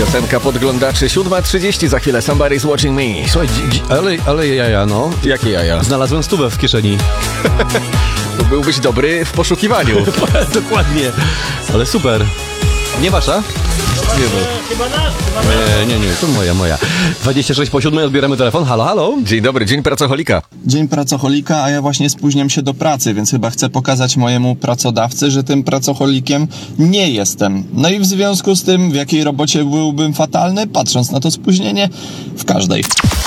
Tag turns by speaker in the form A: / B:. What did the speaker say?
A: Piosenka podglądaczy, 7:30, za chwilę Somebody's Watching Me.
B: Słuchaj, ale jaja, no.
A: Jakie jaja?
B: Znalazłem 100 w kieszeni.
A: Byłbyś dobry w poszukiwaniu.
B: Dokładnie. Ale super. Nie wasza? Nie,
C: Chyba nasz.
B: nie, to moja. 6:26, odbieramy telefon. Halo, halo.
A: Dzień dobry, dzień pracocholika.
D: Dzień pracocholika, a ja właśnie spóźniam się do pracy, więc chyba chcę pokazać mojemu pracodawcy, że tym pracocholikiem nie jestem. No i w związku z tym, w jakiej robocie byłbym fatalny, patrząc na to spóźnienie, w każdej.